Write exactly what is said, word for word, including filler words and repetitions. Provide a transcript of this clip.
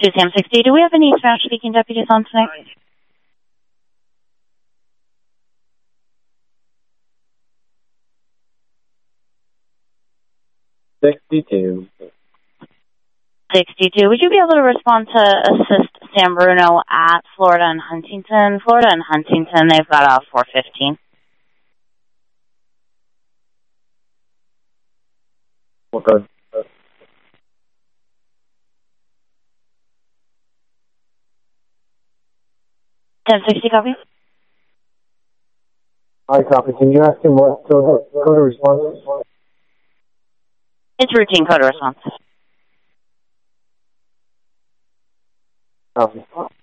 To Sam sixty, do we have any Spanish-speaking deputies on tonight? sixty-two. sixty-two. Would you be able to respond to assist San Bruno at Florida and Huntington? Florida and Huntington, they've got a four fifteen. Okay. ten sixty, copy? Hi, copy. Can you ask him what code, code of response is? It's routine code of response. Copy.